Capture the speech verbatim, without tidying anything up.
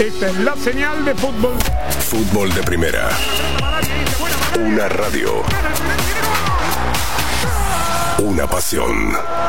Esta es la señal de fútbol. Fútbol de primera. Una radio. Una pasión.